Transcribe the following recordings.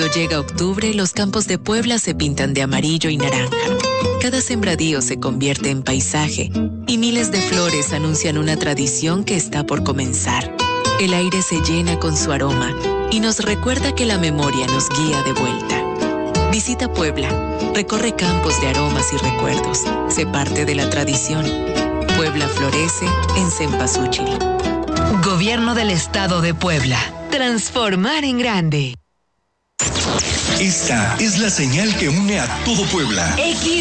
llega octubre, los campos de Puebla se pintan de amarillo y naranja. Cada sembradío se convierte en paisaje y miles de flores anuncian una tradición que está por comenzar. El aire se llena con su aroma y nos recuerda que la memoria nos guía de vuelta. Visita Puebla, recorre campos de aromas y recuerdos, sé parte de la tradición. Puebla florece en Cempasúchil. Gobierno del Estado de Puebla. Transformar en grande. Esta es la señal que une a todo Puebla.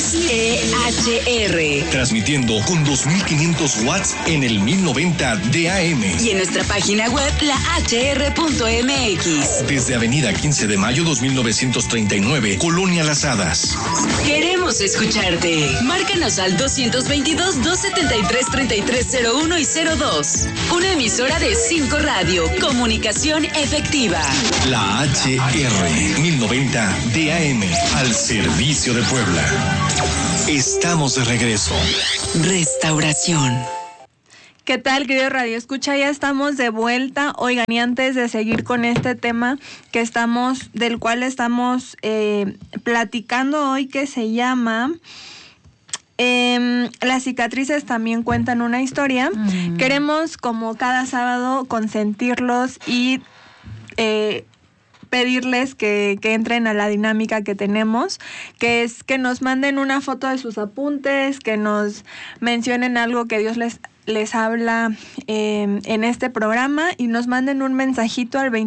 XEHR. Transmitiendo con 2500 watts en el 1090 de AM. Y en nuestra página web, lahr.mx. Desde Avenida 15 de Mayo 2939, Colonia Las Hadas. Queremos escucharte. Márcanos al 222-273-3301 y 02. Una emisora de 5 Radio. Comunicación efectiva. La HR 1090 DAM, al servicio de Puebla. Estamos de regreso. Restauración. ¿Qué tal, querido Radio Escucha? Ya estamos de vuelta. Oigan, y antes de seguir con este tema del cual estamos platicando hoy, que se llama Las cicatrices también cuentan una historia. Queremos, como cada sábado, consentirlos y pedirles que entren a la dinámica que tenemos, que es que nos manden una foto de sus apuntes, que nos mencionen algo que Dios les habla en este programa y nos manden un mensajito al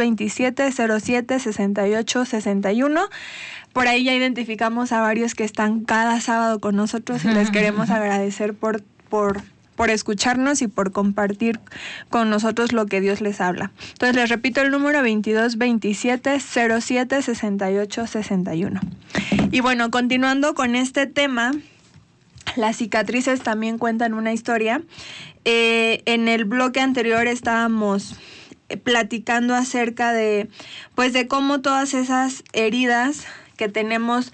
2227-07-6861. Por ahí ya identificamos a varios que están cada sábado con nosotros y les queremos agradecer por escucharnos y por compartir con nosotros lo que Dios les habla. Entonces les repito el número 2227-07-6861. Y bueno, continuando con este tema, las cicatrices también cuentan una historia. En el bloque anterior estábamos platicando acerca de cómo todas esas heridas que tenemos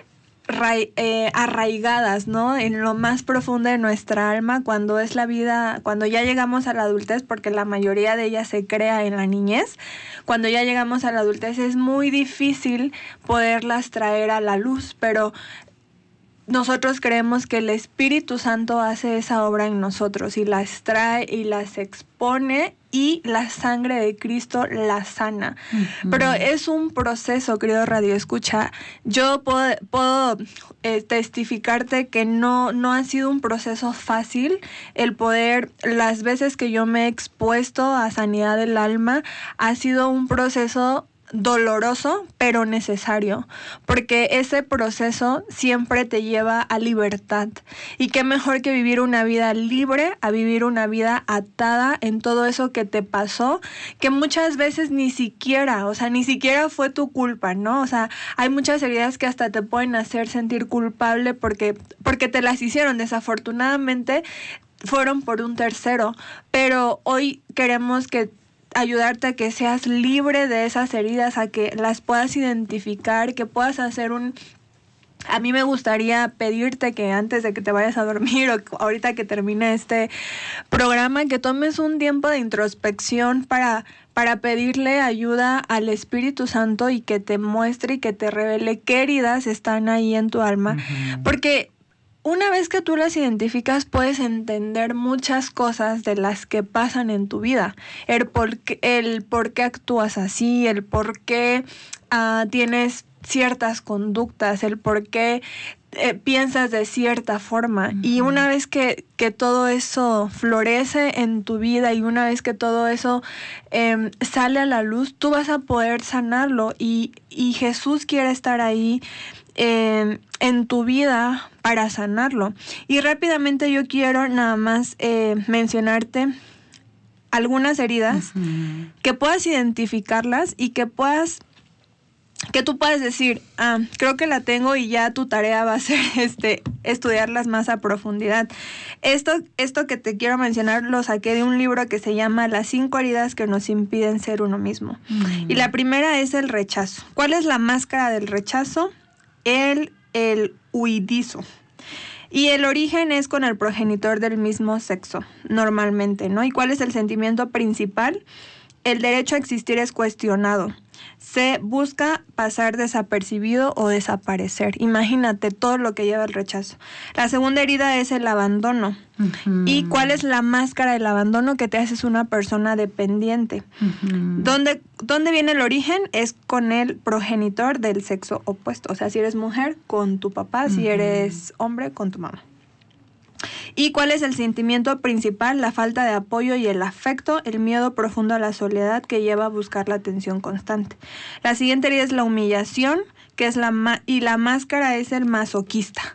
arraigadas, ¿no? En lo más profundo de nuestra alma, cuando es la vida, cuando ya llegamos a la adultez, porque la mayoría de ellas se crea en la niñez, cuando ya llegamos a la adultez es muy difícil poderlas traer a la luz, pero nosotros creemos que el Espíritu Santo hace esa obra en nosotros y las trae y las expone y la sangre de Cristo las sana. Pero es un proceso, querido Radio Escucha. Yo puedo testificarte que no ha sido un proceso fácil el poder, las veces que yo me he expuesto a sanidad del alma, ha sido un proceso doloroso, pero necesario, porque ese proceso siempre te lleva a libertad. Y qué mejor que vivir una vida libre a vivir una vida atada en todo eso que te pasó, que muchas veces ni siquiera fue tu culpa, ¿no? O sea, hay muchas heridas que hasta te pueden hacer sentir culpable porque te las hicieron. Desafortunadamente fueron por un tercero, pero hoy queremos ayudarte a que seas libre de esas heridas, a que las puedas identificar, que puedas hacer A mí me gustaría pedirte que antes de que te vayas a dormir o ahorita que termine este programa, que tomes un tiempo de introspección para pedirle ayuda al Espíritu Santo y que te muestre y que te revele qué heridas están ahí en tu alma. Porque una vez que tú las identificas, puedes entender muchas cosas de las que pasan en tu vida. El por qué actúas así, el por qué tienes ciertas conductas, el por qué piensas de cierta forma. Y una vez que todo eso florece en tu vida y una vez que todo eso sale a la luz, tú vas a poder sanarlo. Y Jesús quiere estar ahí en tu vida para sanarlo. Y rápidamente yo quiero nada más mencionarte algunas heridas que puedas identificarlas y que tú puedas decir, creo que la tengo, y ya tu tarea va a ser estudiarlas más a profundidad. Esto que te quiero mencionar lo saqué de un libro que se llama Las 5 heridas que nos impiden ser uno mismo. Y la primera es el rechazo. ¿Cuál es la máscara del rechazo? El huidizo. Y el origen es con el progenitor del mismo sexo, normalmente, ¿no? ¿Y cuál es el sentimiento principal? el derecho a existir es cuestionado. C, busca pasar desapercibido o desaparecer. Imagínate todo lo que lleva el rechazo. La segunda herida es el abandono. Uh-huh. ¿Y cuál es la máscara del abandono? Que te haces una persona dependiente. Uh-huh. ¿Dónde viene el origen? Es con el progenitor del sexo opuesto. O sea, si eres mujer, con tu papá. Uh-huh. Si eres hombre, con tu mamá. ¿Y cuál es el sentimiento principal? La falta de apoyo y el afecto, el miedo profundo a la soledad que lleva a buscar la atención constante. La siguiente herida es la humillación, que es la máscara es el masoquista.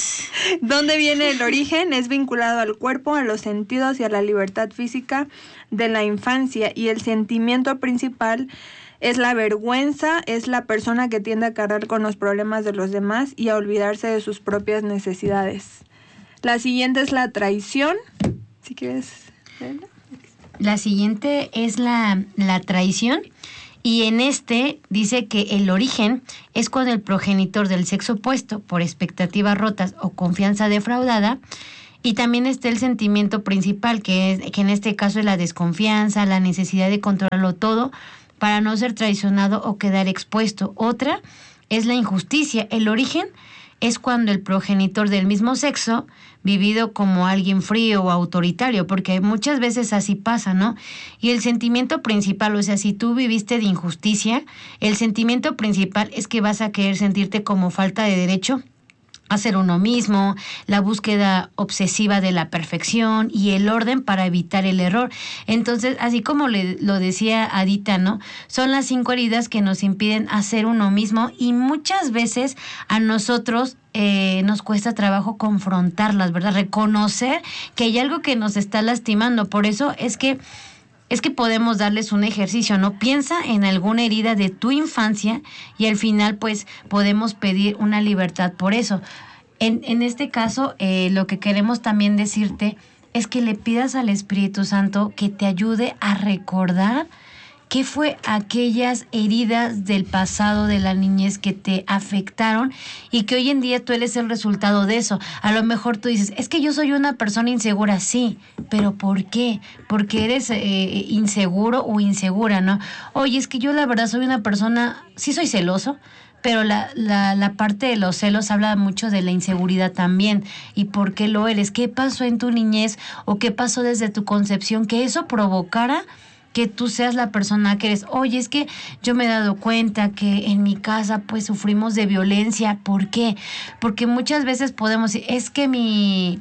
¿Dónde viene el origen? Es vinculado al cuerpo, a los sentidos y a la libertad física de la infancia. Y el sentimiento principal es la vergüenza, es la persona que tiende a cargar con los problemas de los demás y a olvidarse de sus propias necesidades. La siguiente es la traición. Si quieres verla. La siguiente es la traición. Y en dice que el origen es cuando el progenitor del sexo opuesto, por expectativas rotas o confianza defraudada, y también está el sentimiento principal, que en este caso es la desconfianza, la necesidad de controlarlo todo para no ser traicionado o quedar expuesto. Otra es la injusticia. El origen es cuando el progenitor del mismo sexo, vivido como alguien frío o autoritario, porque muchas veces así pasa, ¿no? Y el sentimiento principal, o sea, si tú viviste de injusticia, el sentimiento principal es que vas a querer sentirte como falta de derecho a ser uno mismo, la búsqueda obsesiva de la perfección y el orden para evitar el error. Entonces, así como lo decía Adita, ¿no? Son las 5 heridas que nos impiden hacer uno mismo y muchas veces a nosotros nos cuesta trabajo confrontarlas, ¿verdad? Reconocer que hay algo que nos está lastimando. Por eso es que podemos darles un ejercicio, ¿no? Piensa en alguna herida de tu infancia y al final, pues, podemos pedir una libertad por eso. En este caso, lo que queremos también decirte es que le pidas al Espíritu Santo que te ayude a recordar qué fue aquellas heridas del pasado de la niñez que te afectaron y que hoy en día tú eres el resultado de eso. A lo mejor tú dices, es que yo soy una persona insegura, sí, pero ¿por qué? Porque eres inseguro o insegura, ¿no? Oye, es que yo la verdad soy una persona, sí soy celoso, pero la parte de los celos habla mucho de la inseguridad también. ¿Y por qué lo eres? ¿Qué pasó en tu niñez o qué pasó desde tu concepción que eso provocara que tú seas la persona que eres? Oye, es que yo me he dado cuenta que en mi casa pues sufrimos de violencia. ¿Por qué? Porque muchas veces podemos decir, es que mi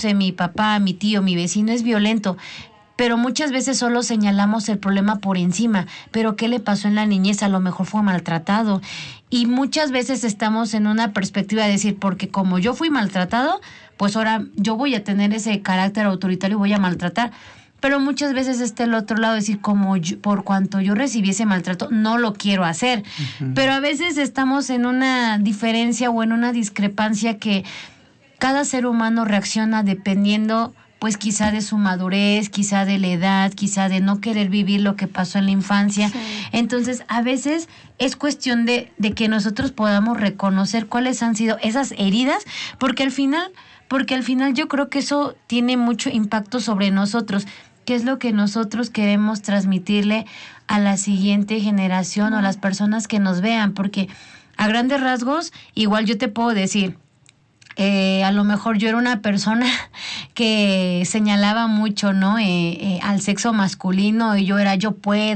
papá, mi tío, mi vecino es violento. Pero muchas veces solo señalamos el problema por encima. ¿Pero qué le pasó en la niñez? A lo mejor fue maltratado. Y muchas veces estamos en una perspectiva de decir, porque como yo fui maltratado, pues ahora yo voy a tener ese carácter autoritario y voy a maltratar. Pero muchas veces está el otro lado, decir, por cuanto yo recibí ese maltrato, no lo quiero hacer. Uh-huh. Pero a veces estamos en una diferencia o en una discrepancia que cada ser humano reacciona dependiendo, pues quizá de su madurez, quizá de la edad, quizá de no querer vivir lo que pasó en la infancia. Sí. Entonces, a veces es cuestión de que nosotros podamos reconocer cuáles han sido esas heridas, porque al final yo creo que eso tiene mucho impacto sobre nosotros. ¿Qué es lo que nosotros queremos transmitirle a la siguiente generación o a las personas que nos vean? Porque a grandes rasgos, igual yo te puedo decir, a lo mejor yo era una persona que señalaba mucho, ¿no? Al sexo masculino y yo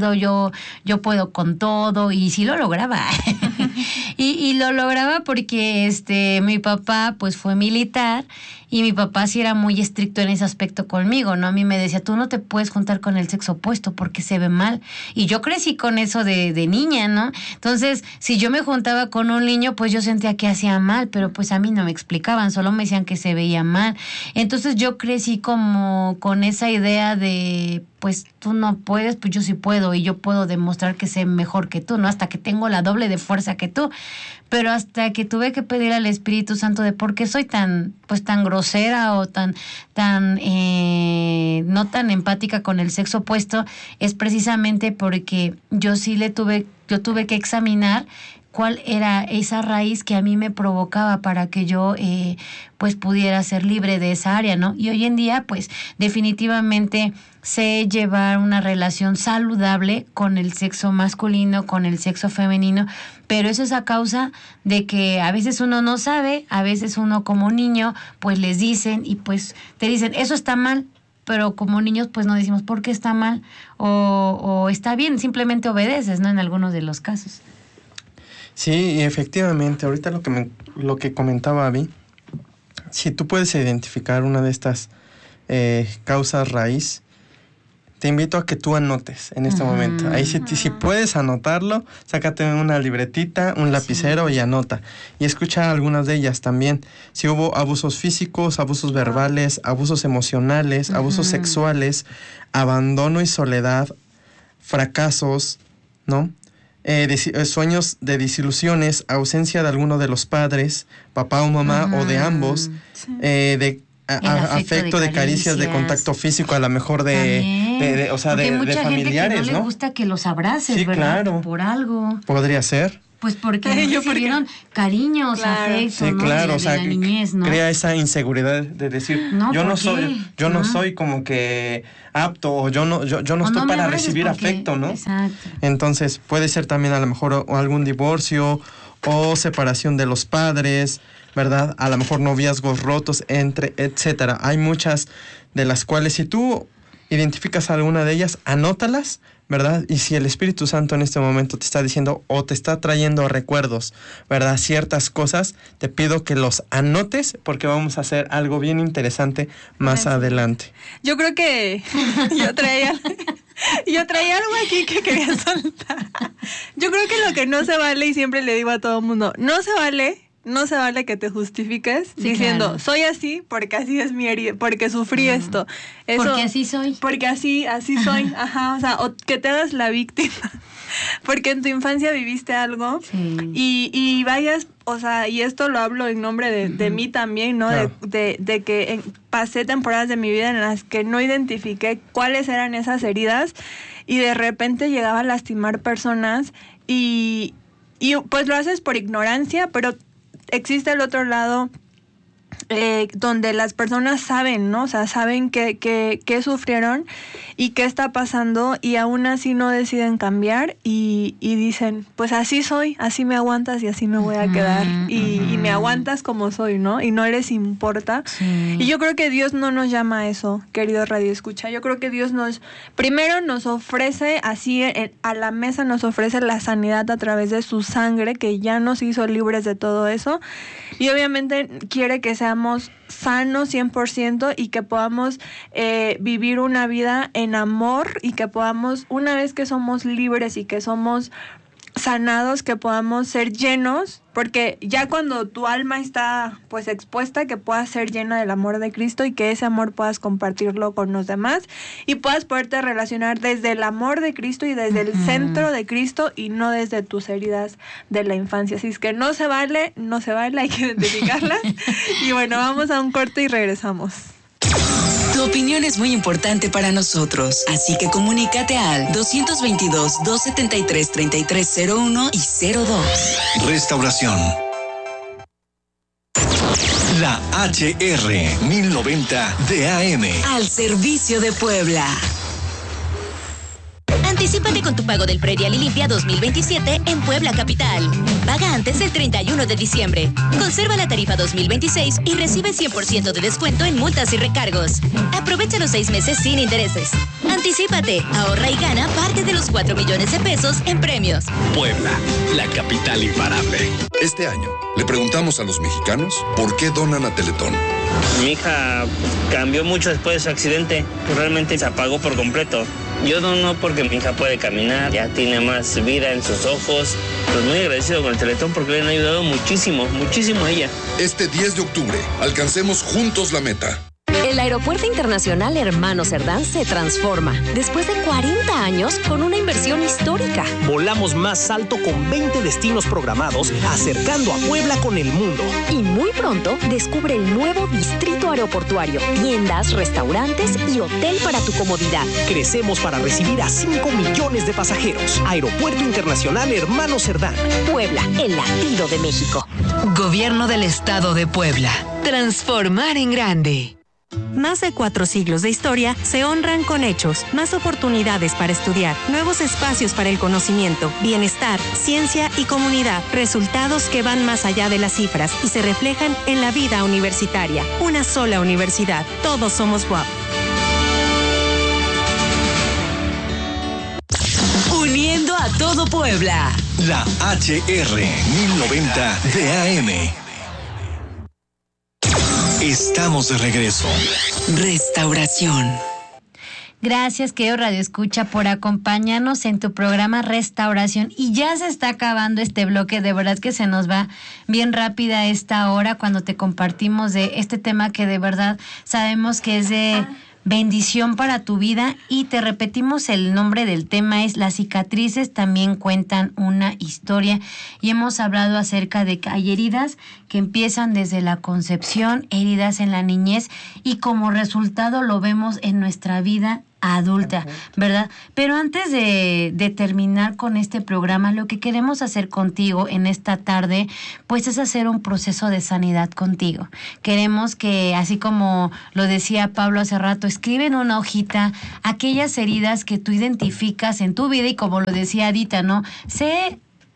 puedo con todo, y sí lo lograba. y lo lograba porque mi papá pues fue militar y mi papá sí era muy estricto en ese aspecto conmigo, ¿no? A mí me decía, tú no te puedes juntar con el sexo opuesto porque se ve mal. Y yo crecí con eso de niña, ¿no? Entonces, si yo me juntaba con un niño, pues yo sentía que hacía mal, pero pues a mí no me explicaban, solo me decían que se veía mal. Entonces yo crecí como con esa idea de, pues tú no puedes, pues yo sí puedo, y yo puedo demostrar que sé mejor que tú, ¿no? Hasta que tengo la doble de fuerza que tú. Pero hasta que tuve que pedir al Espíritu Santo de por qué soy tan grosera o tan no tan empática con el sexo opuesto, es precisamente porque yo tuve que examinar cuál era esa raíz que a mí me provocaba para que yo pues pudiera ser libre de esa área, ¿no? Y hoy en día pues definitivamente sé llevar una relación saludable con el sexo masculino, con el sexo femenino, pero eso es a causa de que a veces uno no sabe, a veces uno como niño pues les dicen y pues te dicen eso está mal, pero como niños pues no decimos por qué está mal o está bien, simplemente obedeces, ¿no? En algunos de los casos. Sí, y efectivamente, ahorita lo que comentaba Abby, si tú puedes identificar una de estas causas raíz, te invito a que tú anotes en este momento. Ahí si puedes anotarlo, sácate una libretita, un lapicero y anota. Y escucha algunas de ellas también. Si hubo abusos físicos, abusos verbales, abusos emocionales, abusos sexuales, abandono y soledad, fracasos, ¿no? Sueños de desilusiones, ausencia de alguno de los padres, papá o mamá, o de ambos, afecto de caricias, de contacto físico, a lo mejor de familiares, gente que no le gusta que los abraces, sí, ¿verdad? Claro. Por algo. Podría ser. Pues porque no recibieron cariños, afectos, sí, ¿no? claro, de la niñez, ¿no? Crea esa inseguridad de decir, yo no soy como que apto, o yo no estoy para recibir afecto, ¿no? Exacto. Entonces puede ser también a lo mejor o algún divorcio o separación de los padres, ¿verdad? A lo mejor noviazgos rotos, etcétera. Hay muchas de las cuales si tú identificas alguna de ellas, anótalas, ¿verdad? Y si el Espíritu Santo en este momento te está diciendo o te está trayendo recuerdos, ¿verdad? Ciertas cosas, te pido que los anotes porque vamos a hacer algo bien interesante más adelante. Yo creo que yo traía algo aquí que quería soltar. Yo creo que lo que no se vale, y siempre le digo a todo el mundo, no se vale que te justifiques diciendo, soy así porque así es mi herida, porque sufrí esto. Eso, porque así soy. Porque así soy, ajá, o sea, o que te hagas la víctima. Porque en tu infancia viviste algo y vayas, o sea, y esto lo hablo en nombre de mí también, ¿no? Claro. De que pasé temporadas de mi vida en las que no identifiqué cuáles eran esas heridas y de repente llegaba a lastimar personas y pues lo haces por ignorancia, pero existe el otro lado donde las personas saben, ¿no? O sea, saben que sufrieron y qué está pasando y aún así no deciden cambiar y dicen, pues así soy, así me aguantas y así me voy a quedar y me aguantas como soy, ¿no? Y no les importa. Sí. Y yo creo que Dios no nos llama a eso, querido Radio Escucha. Yo creo que Dios primero nos ofrece, así a la mesa nos ofrece la sanidad a través de su sangre, que ya nos hizo libres de todo eso. Y obviamente quiere que seamos sanos 100% y que podamos vivir una vida en amor y que podamos, una vez que somos libres y que somos sanados, que podamos ser llenos, porque ya cuando tu alma está pues expuesta, que puedas ser llena del amor de Cristo y que ese amor puedas compartirlo con los demás y puedas poderte relacionar desde el amor de Cristo y desde el centro de Cristo y no desde tus heridas de la infancia. Así es que no se vale, hay que identificarlas. Y bueno, vamos a un corte y regresamos. Tu opinión es muy importante para nosotros, así que comunícate al 222-273-3301 y 02. Restauración. La HR 1090 de AM. Al servicio de Puebla. Anticípate con tu pago del Predial y Limpia 2027 en Puebla Capital. Paga antes del 31 de diciembre. Conserva la tarifa 2026 y recibe 100% de descuento en multas y recargos. Aprovecha los 6 meses sin intereses. Anticípate, ahorra y gana parte de los 4 millones de pesos en premios. Puebla, la capital imparable. Este año le preguntamos a los mexicanos por qué donan a Teletón. Mi hija cambió mucho después de su accidente. Realmente se apagó por completo. Yo dono porque mi hija puede caminar, ya tiene más vida en sus ojos. Pues muy agradecido con el Teletón porque le han ayudado muchísimo, muchísimo a ella. Este 10 de octubre, alcancemos juntos la meta. El Aeropuerto Internacional Hermano Cerdán se transforma después de 40 años con una inversión histórica. Volamos más alto con 20 destinos programados, acercando a Puebla con el mundo. Y muy pronto descubre el nuevo distrito aeroportuario, tiendas, restaurantes y hotel para tu comodidad. Crecemos para recibir a 5 millones de pasajeros. Aeropuerto Internacional Hermano Cerdán. Puebla, el latido de México. Gobierno del Estado de Puebla. Transformar en grande. Más de 4 siglos de historia se honran con hechos, más oportunidades para estudiar, nuevos espacios para el conocimiento, bienestar, ciencia y comunidad, resultados que van más allá de las cifras y se reflejan en la vida universitaria. Una sola universidad, todos somos UAP. Uniendo a todo Puebla. La HR 1090 de AM. Estamos de regreso. Restauración. Gracias, querido Radio Escucha, por acompañarnos en tu programa Restauración. Y ya se está acabando este bloque, de verdad que se nos va bien rápida esta hora cuando te compartimos de este tema que de verdad sabemos que es de bendición para tu vida. Y te repetimos, el nombre del tema es Las cicatrices también cuentan una historia, y hemos hablado acerca de que hay heridas que empiezan desde la concepción, heridas en la niñez, y como resultado lo vemos en nuestra vida adulta, ¿verdad? Pero antes de terminar con este programa, lo que queremos hacer contigo en esta tarde, pues es hacer un proceso de sanidad contigo. Queremos que, así como lo decía Pablo hace rato, escribe en una hojita aquellas heridas que tú identificas en tu vida, y como lo decía Adita, ¿no? Sé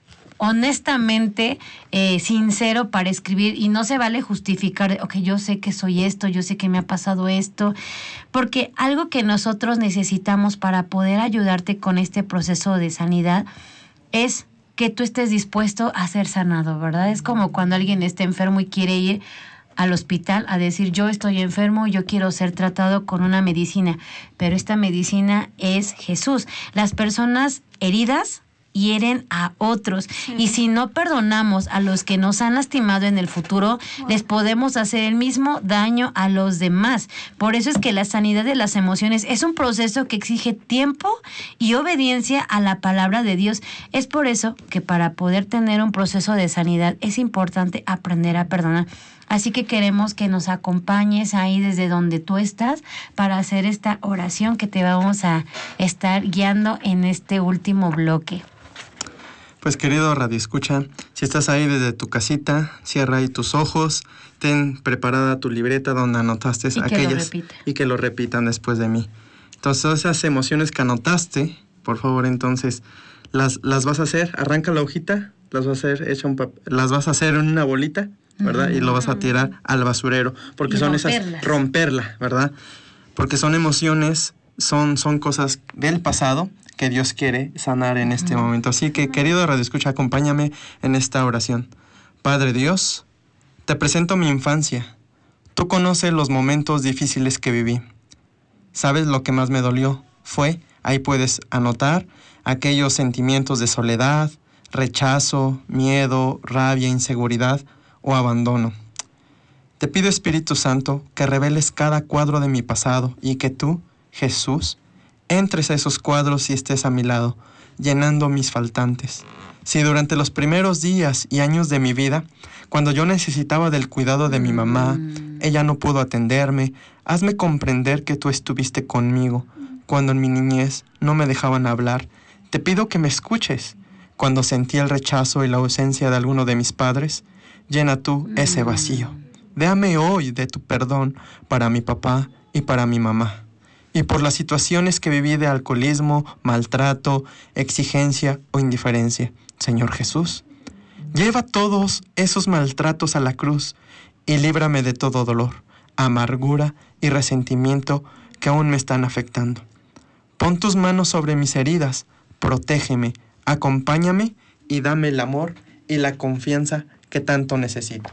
honestamente sincero para escribir, y no se vale justificar, ok, yo sé que soy esto, yo sé que me ha pasado esto, porque algo que nosotros necesitamos para poder ayudarte con este proceso de sanidad es que tú estés dispuesto a ser sanado, ¿verdad? Es como cuando alguien está enfermo y quiere ir al hospital a decir, yo estoy enfermo, yo quiero ser tratado con una medicina, pero esta medicina es Jesús. Las personas heridas hieren a otros. Y si no perdonamos a los que nos han lastimado en el futuro, les podemos hacer el mismo daño a los demás. Por eso es que la sanidad de las emociones es un proceso que exige tiempo y obediencia a la palabra de Dios. Es por eso que para poder tener un proceso de sanidad es importante aprender a perdonar. Así que queremos que nos acompañes ahí desde donde tú estás para hacer esta oración que te vamos a estar guiando en este último bloque. Pues querido Radio Escucha, si estás ahí desde tu casita, cierra ahí tus ojos, ten preparada tu libreta donde anotaste aquellas y que lo repitan después de mí. Entonces, todas esas emociones que anotaste, por favor, entonces las vas a hacer, arranca la hojita, las vas a hacer en una bolita, ¿verdad? Y lo vas a tirar al basurero, porque son romperla, ¿verdad? Porque son emociones, son cosas del pasado que Dios quiere sanar en este momento. Así que, querido Radio Escucha, acompáñame en esta oración. Padre Dios, te presento mi infancia. Tú conoces los momentos difíciles que viví. Sabes lo que más me dolió. Ahí puedes anotar aquellos sentimientos de soledad, rechazo, miedo, rabia, inseguridad o abandono. Te pido, Espíritu Santo, que reveles cada cuadro de mi pasado y que tú, Jesús, entres a esos cuadros y estés a mi lado, llenando mis faltantes. Si durante los primeros días y años de mi vida, cuando yo necesitaba del cuidado de mi mamá, ella no pudo atenderme, hazme comprender que tú estuviste conmigo. Cuando en mi niñez no me dejaban hablar, te pido que me escuches. Cuando sentí el rechazo y la ausencia de alguno de mis padres, llena tú ese vacío. Déame hoy de tu perdón para mi papá y para mi mamá. Y por las situaciones que viví de alcoholismo, maltrato, exigencia o indiferencia. Señor Jesús, lleva todos esos maltratos a la cruz y líbrame de todo dolor, amargura y resentimiento que aún me están afectando. Pon tus manos sobre mis heridas, protégeme, acompáñame y dame el amor y la confianza que tanto necesito.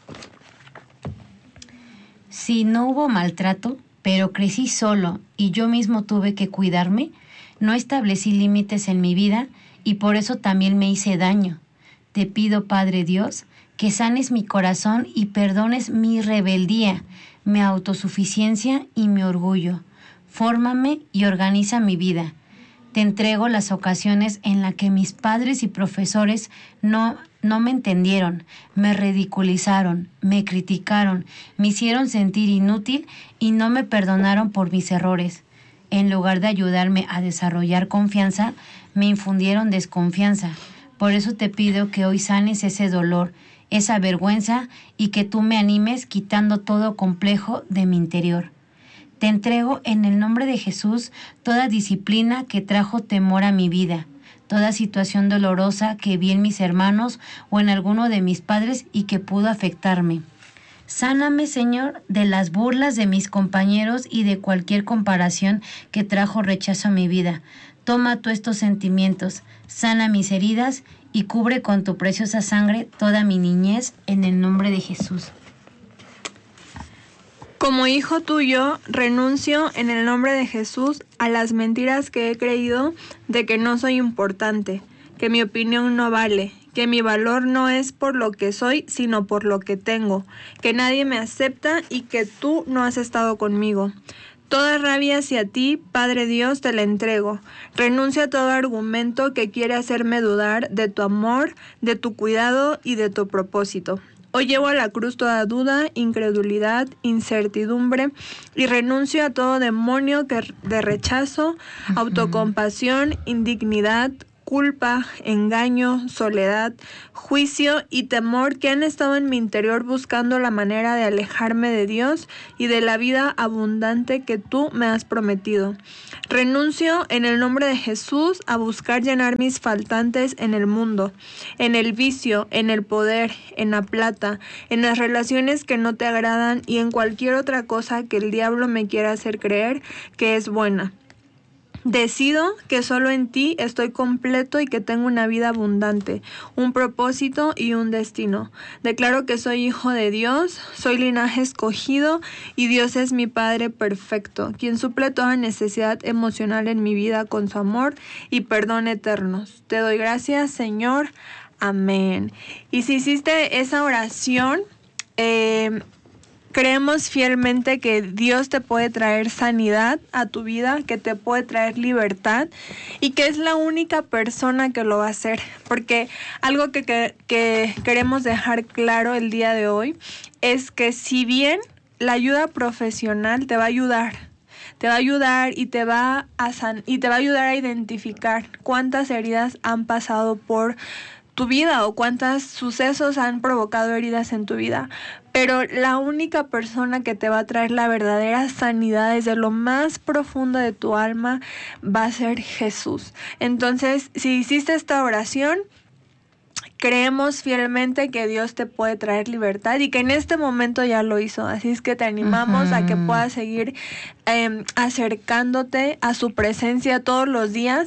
Si no hubo maltrato, pero crecí solo y yo mismo tuve que cuidarme, no establecí límites en mi vida y por eso también me hice daño. Te pido, Padre Dios, que sanes mi corazón y perdones mi rebeldía. mi autosuficiencia y mi orgullo. Fórmame y organiza mi vida. Te entrego las ocasiones en las que mis padres y profesores no me entendieron, me ridiculizaron, me criticaron, me hicieron sentir inútil y no me perdonaron por mis errores. En lugar de ayudarme a desarrollar confianza, me infundieron desconfianza. Por eso te pido que hoy sanes ese dolor, esa vergüenza y que tú me animes quitando todo complejo de mi interior. Te entrego en el nombre de Jesús toda disciplina que trajo temor a mi vida, toda situación dolorosa que vi en mis hermanos o en alguno de mis padres y que pudo afectarme. Sáname, Señor, de las burlas de mis compañeros y de cualquier comparación que trajo rechazo a mi vida. Toma tú estos sentimientos, sana mis heridas y cubre con tu preciosa sangre toda mi niñez en el nombre de Jesús. Como hijo tuyo, renuncio en el nombre de Jesús a las mentiras que he creído de que no soy importante, que mi opinión no vale, que mi valor no es por lo que soy, sino por lo que tengo, que nadie me acepta y que tú no has estado conmigo. Toda rabia hacia ti, Padre Dios, te la entrego. Renuncio a todo argumento que quiere hacerme dudar de tu amor, de tu cuidado y de tu propósito. Hoy llevo a la cruz toda duda, incredulidad, incertidumbre y renuncio a todo demonio de rechazo, autocompasión, indignidad, culpa, engaño, soledad, juicio y temor que han estado en mi interior buscando la manera de alejarme de Dios y de la vida abundante que tú me has prometido. Renuncio en el nombre de Jesús a buscar llenar mis faltantes en el mundo, en el vicio, en el poder, en la plata, en las relaciones que no te agradan y en cualquier otra cosa que el diablo me quiera hacer creer que es buena. Decido que solo en ti estoy completo y que tengo una vida abundante, un propósito y un destino. Declaro que soy hijo de Dios, soy linaje escogido y Dios es mi Padre perfecto, quien suple toda necesidad emocional en mi vida con su amor y perdón eternos. Te doy gracias, Señor. Amén. Y si hiciste esa oración, creemos fielmente que Dios te puede traer sanidad a tu vida, que te puede traer libertad y que es la única persona que lo va a hacer. Porque algo que queremos dejar claro el día de hoy es que si bien la ayuda profesional te va a ayudar y te va a ayudar a identificar cuántas heridas han pasado por tu vida o cuántos sucesos han provocado heridas en tu vida. Pero la única persona que te va a traer la verdadera sanidad desde lo más profundo de tu alma va a ser Jesús. Entonces, si hiciste esta oración, creemos fielmente que Dios te puede traer libertad y que en este momento ya lo hizo. Así es que te animamos a que puedas seguir acercándote a su presencia todos los días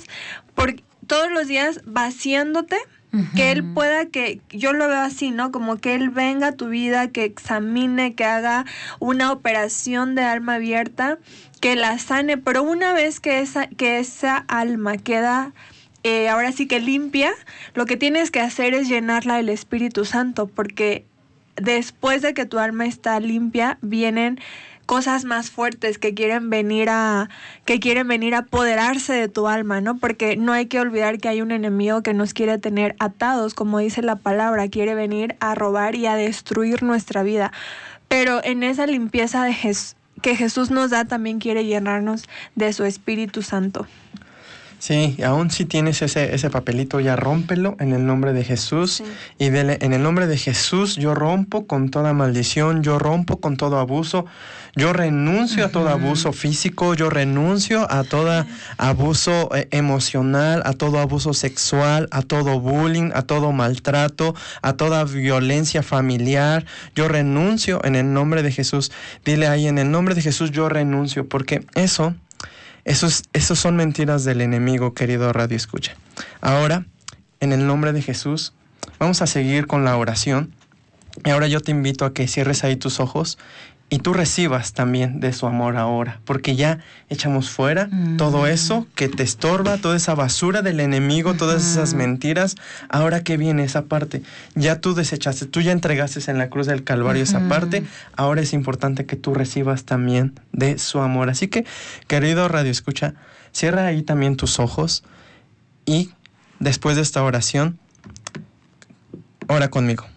vaciándote. Que Él pueda, que yo lo veo así, ¿no? Como que Él venga a tu vida, que examine, que haga una operación de alma abierta, que la sane, pero una vez que esa alma queda ahora sí que limpia, lo que tienes que hacer es llenarla del Espíritu Santo, porque después de que tu alma está limpia, vienen cosas más fuertes que quieren venir a apoderarse de tu alma, ¿no? Porque no hay que olvidar que hay un enemigo que nos quiere tener atados, como dice la palabra, quiere venir a robar y a destruir nuestra vida. Pero en esa limpieza que Jesús nos da, también quiere llenarnos de su Espíritu Santo. Sí, aún si tienes ese papelito, ya rómpelo en el nombre de Jesús. Sí. Y en el nombre de Jesús yo rompo con toda maldición, yo rompo con todo abuso, yo renuncio a todo abuso físico, yo renuncio a todo abuso emocional, a todo abuso sexual, a todo bullying, a todo maltrato, a toda violencia familiar. Yo renuncio en el nombre de Jesús. Dile ahí, en el nombre de Jesús yo renuncio, porque esos son mentiras del enemigo, querido Radio Escucha. Ahora, en el nombre de Jesús, vamos a seguir con la oración. Y ahora yo te invito a que cierres ahí tus ojos y tú recibas también de su amor ahora, porque ya echamos fuera todo eso que te estorba, toda esa basura del enemigo, todas esas mentiras. Ahora que viene esa parte, ya tú desechaste, tú ya entregaste en la cruz del Calvario esa parte, ahora es importante que tú recibas también de su amor. Así que, querido Radio Escucha, cierra ahí también tus ojos y después de esta oración, ora conmigo.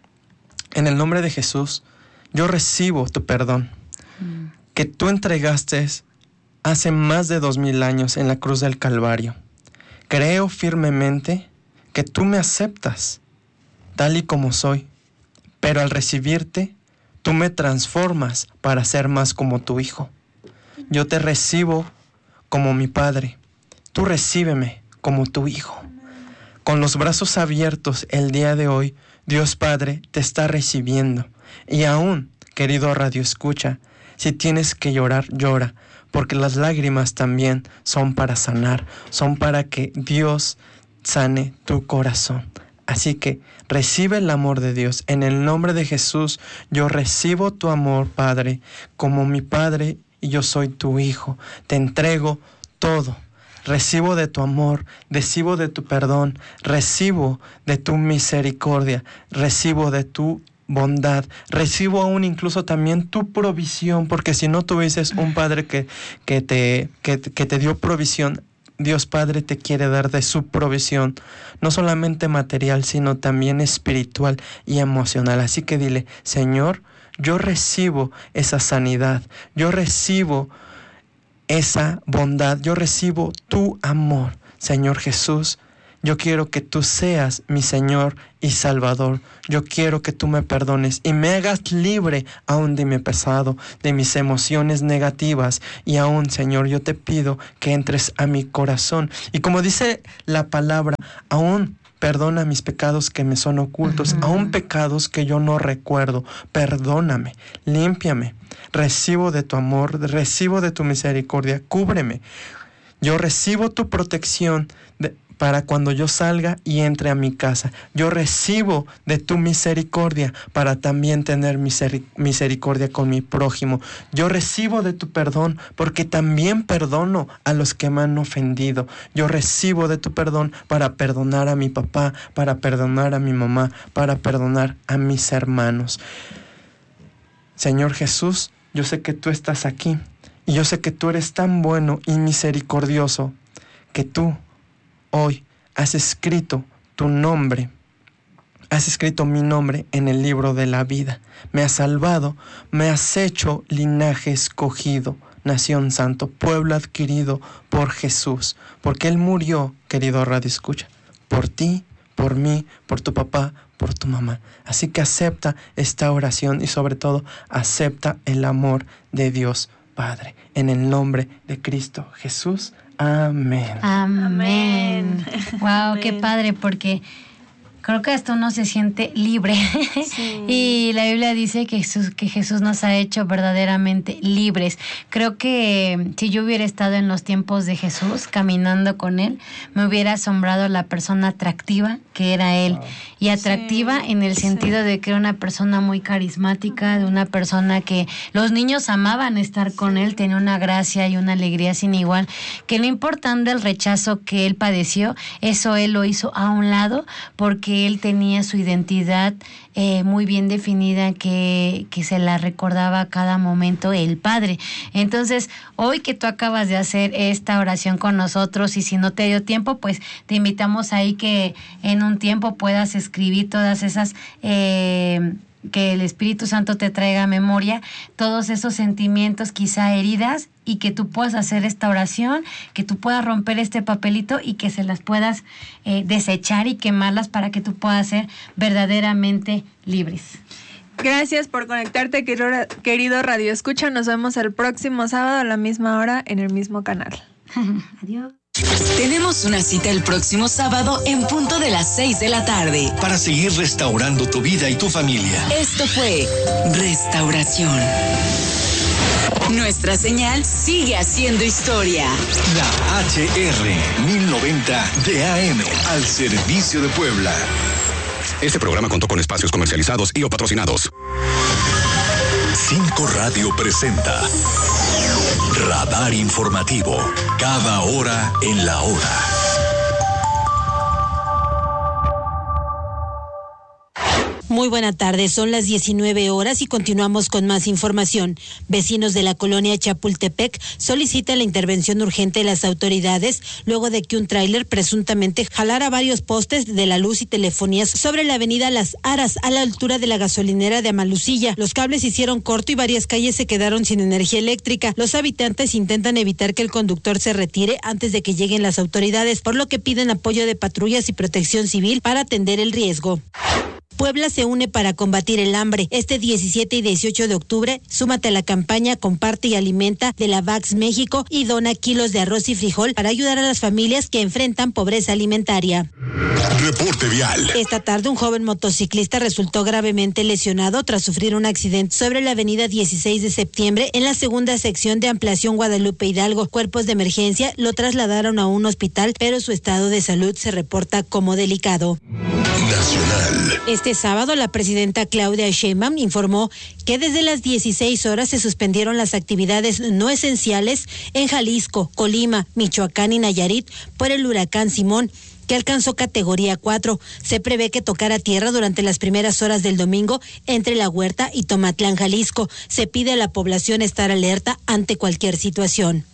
En el nombre de Jesús, yo recibo tu perdón, que tú entregaste hace más de 2000 años en la cruz del Calvario. Creo firmemente que tú me aceptas tal y como soy, pero al recibirte, tú me transformas para ser más como tu Hijo. Yo te recibo como mi Padre, tú recíbeme como tu Hijo. Con los brazos abiertos el día de hoy, Dios Padre te está recibiendo. Y aún, querido Radio Escucha, si tienes que llorar, llora, porque las lágrimas también son para sanar, son para que Dios sane tu corazón. Así que recibe el amor de Dios. En el nombre de Jesús, yo recibo tu amor, Padre, como mi Padre, y yo soy tu Hijo. Te entrego todo. Recibo de tu amor, recibo de tu perdón, recibo de tu misericordia, recibo de tu bondad, recibo aún incluso también tu provisión, porque si no tuvieses un Padre que te dio provisión, Dios Padre te quiere dar de su provisión, no solamente material, sino también espiritual y emocional. Así que dile: Señor, yo recibo esa sanidad, yo recibo esa bondad, yo recibo tu amor. Señor Jesús, yo quiero que tú seas mi Señor y Salvador. Yo quiero que tú me perdones y me hagas libre aún de mi pasado, de mis emociones negativas. Y aún, Señor, yo te pido que entres a mi corazón. Y como dice la palabra, aún perdona mis pecados que me son ocultos, aún pecados que yo no recuerdo. Perdóname, límpiame. Recibo de tu amor, recibo de tu misericordia, cúbreme. Yo recibo tu protección para cuando yo salga y entre a mi casa. Yo recibo de tu misericordia para también tener misericordia con mi prójimo. Yo recibo de tu perdón porque también perdono a los que me han ofendido. Yo recibo de tu perdón para perdonar a mi papá, para perdonar a mi mamá, para perdonar a mis hermanos. Señor Jesús, yo sé que tú estás aquí y yo sé que tú eres tan bueno y misericordioso que tú hoy has escrito tu nombre, has escrito mi nombre en el libro de la vida. Me has salvado, me has hecho linaje escogido, nación santo, pueblo adquirido por Jesús, porque Él murió, querido Radio Escucha, por ti, por mí, por tu papá, por tu mamá. Así que acepta esta oración y sobre todo acepta el amor de Dios Padre. En el nombre de Cristo Jesús. Amén. Amén. Wow, Amén. Qué padre, porque creo que hasta uno se siente libre. Sí. Y la Biblia dice que Jesús nos ha hecho verdaderamente libres. Creo que si yo hubiera estado en los tiempos de Jesús, caminando con Él, me hubiera asombrado la persona atractiva que era Él. Y atractiva en el sentido de que era una persona muy carismática, de una persona que los niños amaban estar con Él, tenía una gracia y una alegría sin igual, que no importando el rechazo que Él padeció, eso Él lo hizo a un lado, porque Él tenía su identidad muy bien definida, que se la recordaba a cada momento el Padre. Entonces, hoy que tú acabas de hacer esta oración con nosotros, y si no te dio tiempo, pues te invitamos ahí que en un tiempo puedas escribir todas esas que el Espíritu Santo te traiga a memoria, todos esos sentimientos quizá heridas, y que tú puedas hacer esta oración, que tú puedas romper este papelito y que se las puedas desechar y quemarlas para que tú puedas ser verdaderamente libres. Gracias por conectarte, querido Radio Escucha. Nos vemos el próximo sábado a la misma hora en el mismo canal. Adiós. Tenemos una cita el próximo sábado en punto de las 6 de la tarde. Para seguir restaurando tu vida y tu familia. Esto fue Restauración. Nuestra señal sigue haciendo historia. La HR 1090 de AM al servicio de Puebla. Este programa contó con espacios comercializados y o patrocinados. 5 Radio presenta Radar Informativo, cada hora en la hora. Muy buena tarde, son las 19 horas y continuamos con más información. Vecinos de la colonia Chapultepec solicitan la intervención urgente de las autoridades luego de que un tráiler presuntamente jalara varios postes de la luz y telefonías sobre la avenida Las Aras a la altura de la gasolinera de Amalucilla. Los cables hicieron corto y varias calles se quedaron sin energía eléctrica. Los habitantes intentan evitar que el conductor se retire antes de que lleguen las autoridades, por lo que piden apoyo de patrullas y protección civil para atender el riesgo. Puebla se une para combatir el hambre. Este 17 y 18 de octubre, súmate a la campaña Comparte y Alimenta de la VAX México y dona kilos de arroz y frijol para ayudar a las familias que enfrentan pobreza alimentaria. Reporte vial. Esta tarde, un joven motociclista resultó gravemente lesionado tras sufrir un accidente sobre la avenida 16 de septiembre en la segunda sección de ampliación Guadalupe Hidalgo. Cuerpos de emergencia lo trasladaron a un hospital, pero su estado de salud se reporta como delicado. Nacional. Este sábado, la presidenta Claudia Sheinbaum informó que desde las 16 horas se suspendieron las actividades no esenciales en Jalisco, Colima, Michoacán y Nayarit por el huracán Simón, que alcanzó categoría 4. Se prevé que tocara tierra durante las primeras horas del domingo entre La Huerta y Tomatlán, Jalisco. Se pide a la población estar alerta ante cualquier situación.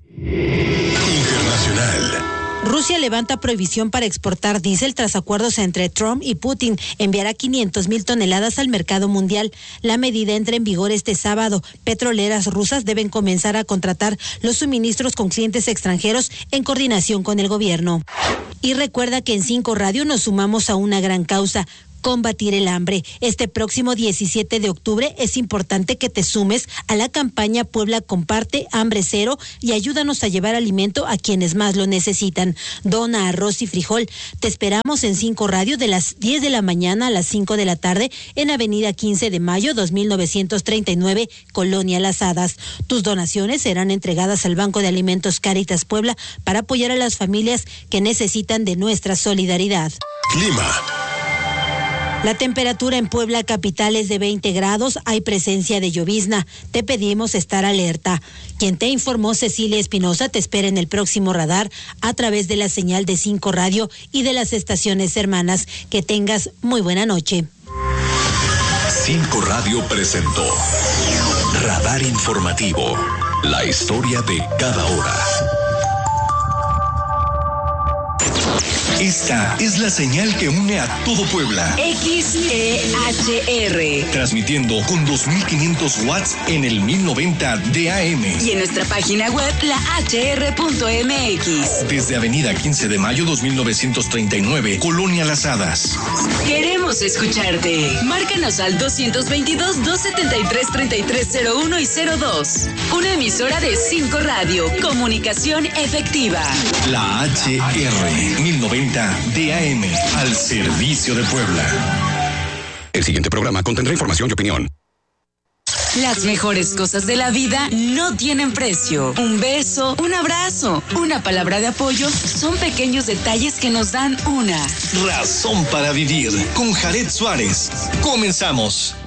Internacional. Rusia levanta prohibición para exportar diésel tras acuerdos entre Trump y Putin. Enviará 500,000 toneladas al mercado mundial. La medida entra en vigor este sábado. Petroleras rusas deben comenzar a contratar los suministros con clientes extranjeros en coordinación con el gobierno. Y recuerda que en 5 Radio nos sumamos a una gran causa: combatir el hambre. Este próximo 17 de octubre es importante que te sumes a la campaña Puebla Comparte, Hambre Cero, y ayúdanos a llevar alimento a quienes más lo necesitan. Dona arroz y frijol. Te esperamos en 5 Radio de las 10 de la mañana a las 5 de la tarde en Avenida 15 de Mayo, 2939, Colonia Las Hadas. Tus donaciones serán entregadas al Banco de Alimentos Cáritas Puebla para apoyar a las familias que necesitan de nuestra solidaridad. Clima. La temperatura en Puebla capital es de 20 grados, hay presencia de llovizna. Te pedimos estar alerta. Quien te informó, Cecilia Espinosa, te espera en el próximo radar a través de la señal de 5 Radio y de las estaciones hermanas. Que tengas muy buena noche. 5 Radio presentó Radar Informativo, la historia de cada hora. Esta es la señal que une a todo Puebla. XEHR. Transmitiendo con 2.500 watts en el 1090 de AM. Y en nuestra página web, lahr.mx. Desde Avenida 15 de Mayo, 2939, Colonia Las Hadas. Queremos escucharte. Márcanos al 222-273-3301 y 02. Una emisora de 5 Radio. Comunicación efectiva. La HR 1090 DAM, al servicio de Puebla. El siguiente programa contendrá información y opinión. Las mejores cosas de la vida no tienen precio. Un beso, un abrazo, una palabra de apoyo son pequeños detalles que nos dan una razón para vivir. Con Jared Suárez. Comenzamos.